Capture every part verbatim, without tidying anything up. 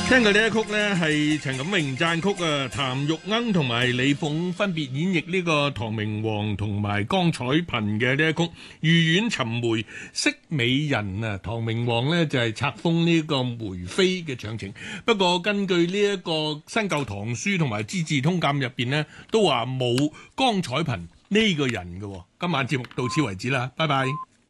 聽過呢一曲呢，係陳錦榮讚曲啊，譚玉罌同埋李鳳分別演繹呢個唐明皇同埋江彩萍嘅呢一曲《御苑尋梅惜美人》啊。唐明皇呢就係冊封呢個梅妃嘅詳情，不過根據呢一個新舊唐書同埋資治通鑑入邊呢，都話冇江彩萍呢個人嘅。今晚節目到此為止啦，拜拜。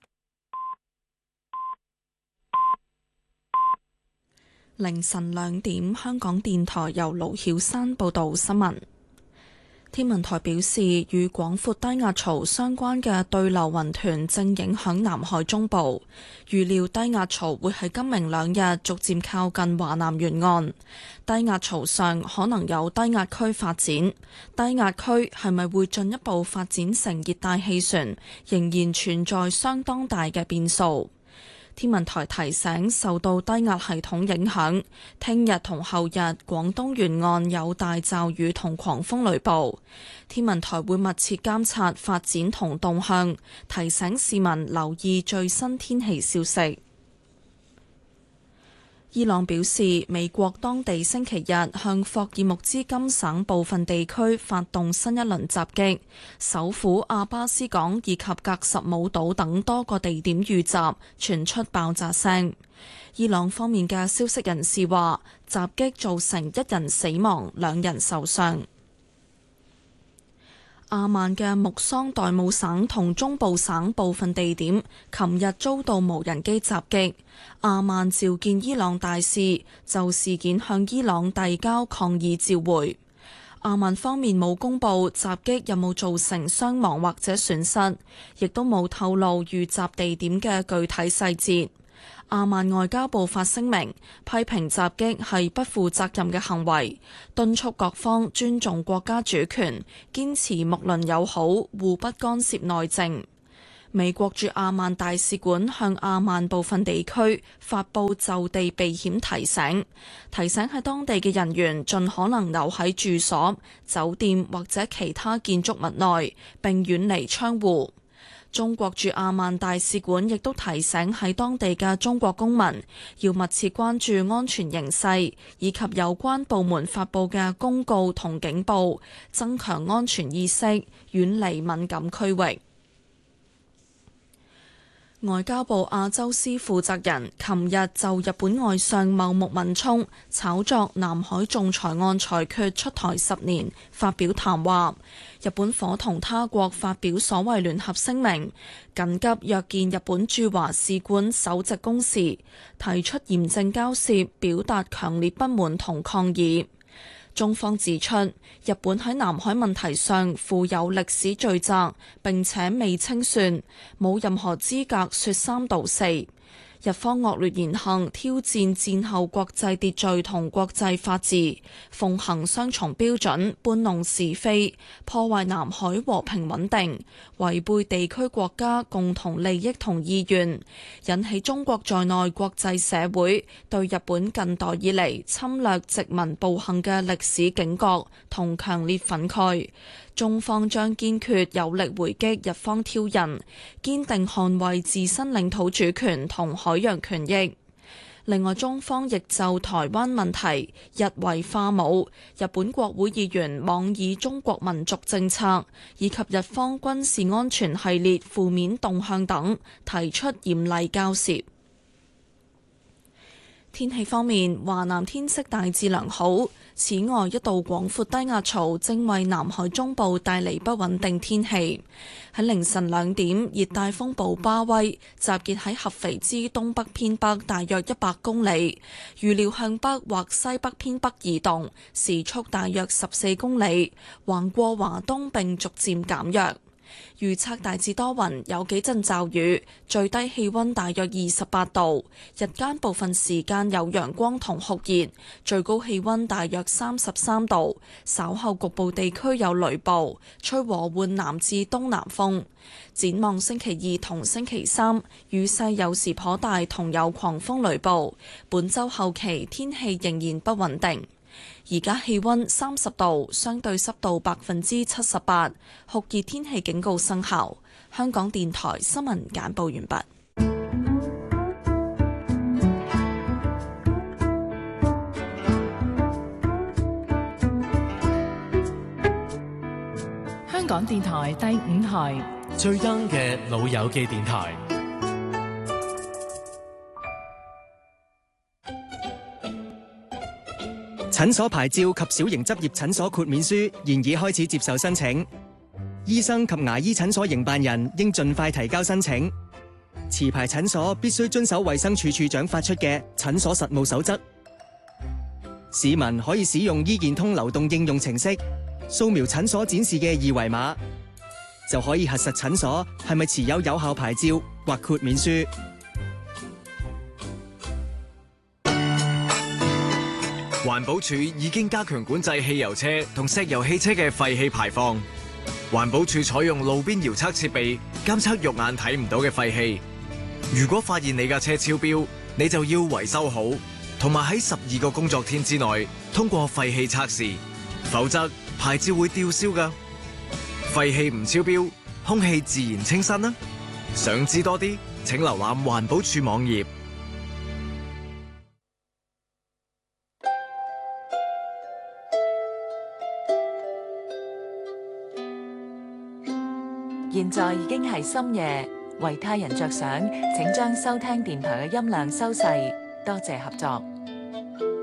凌晨兩點，香港電台由盧曉山報道新聞。天文台表示，與廣闊低壓槽相關嘅對流雲團正影響南海中部，預料低壓槽會喺今明兩日逐漸靠近華南沿岸。低壓槽上可能有低壓區發展，低壓區係咪會進一步發展成熱帶氣旋，仍然存在相當大嘅變數。天文台提醒，受到低壓系統影響，聽日同後日廣東沿岸有大驟雨同狂風雷暴。天文台會密切監察發展同動向，提醒市民留意最新天氣消息。伊朗表示，美國當地星期日向霍爾木茲金省部分地區發動新一輪襲擊，首府阿巴斯港以及格什姆島等多個地點遇襲，傳出爆炸聲。伊朗方面嘅消息人士話，襲擊造成一人死亡，兩人受傷。阿曼嘅木桑代姆省同中部省部分地點，琴日遭到無人機襲擊。阿曼召見伊朗大使，就事件向伊朗遞交抗議照會。阿曼方面冇公布襲擊有冇造成傷亡或者損失，亦都冇透露遇襲地點嘅具體細節。阿曼外交部發聲明，批評襲擊係不負責任嘅行為，敦促各方尊重國家主權，堅持睦鄰友好，互不干涉內政。美國駐阿曼大使館向阿曼部分地區發佈就地避險提醒，提醒喺當地嘅人員盡可能留喺住所、酒店或者其他建築物內，並遠離窗戶。中國駐阿曼大使館亦都提醒喺當地嘅中國公民要密切關注安全形勢，以及有關部門發佈嘅公告同警報，增強安全意識，遠離敏感區域。外交部亞洲司負責人琴日就日本外相茂木敏充炒作南海仲裁案裁決出台十年發表談話，日本伙同他國發表所謂聯合聲明，緊急約見日本駐華使館首席公使，提出嚴正交涉，表達強烈不滿同抗議。中方指出，日本喺南海問題上負有歷史罪責，並且未清算，冇任何資格說三道四。日方惡劣言行挑戰戰後國際秩序同國際法治，奉行雙重標準，搬弄是非，破壞南海和平穩定，違背地區國家共同利益同意願，引起中國在內國際社會對日本近代以嚟侵略殖民暴行嘅歷史警覺同強烈憤慨。中方將堅決有力回擊日方挑釁，堅定捍衛自身領土主權同海洋權益。另外，中方亦就台灣問題日為化武、日本國會議員妄議中國民族政策以及日方軍事安全系列負面動向等提出嚴厲交涉。天氣方面，華南天色大致良好。此外，一道廣闊低壓槽正為南海中部帶嚟不穩定天氣。喺凌晨兩點，熱帶風暴巴威集結喺合肥之東北偏北大約一百公里，預料向北或西北偏北移動，時速大約十四公里，橫過華東並逐漸減弱。預測大致多雲，有幾陣驟雨，最低氣溫大約二十八度，日間部分時間有陽光同酷熱，最高氣溫大約三十三度，稍後局部地區有雷暴，吹和緩南至東南風。展望星期二同星期三，雨勢有時頗大，同有狂風雷暴。本週後期天氣仍然不穩定。而家氣溫三十度，相對濕度百分之七十八，酷熱天氣警告生效。香港電台新聞簡報完畢。 香港電台第五台最 young 嘅老友記電台。 診所牌照及小型執業診所豁免書現已開始接受申請，醫生及牙醫診所營辦人應盡快提交申請。持牌診所必須遵守衛生署署長發出嘅診所實務守則。市民可以使用醫健通流動應用程式，掃描診所展示嘅二維碼，就可以核實診所係咪持有有效牌照或豁免書。 環保署已經加強管制汽油車同石油汽車嘅廢氣排放。環保署採用路邊遙測設備監測肉眼睇唔到嘅廢氣。如果發現你架車超標，你就要維修好，同埋喺十二個工作天之內通過廢氣測試，否則牌照會吊銷㗎。廢氣唔超標，空氣自然清新啦。想知多啲，請瀏覽環保署網頁。 現在已經係深夜，為他人着想，請將收聽電台嘅音量收細，多謝合作。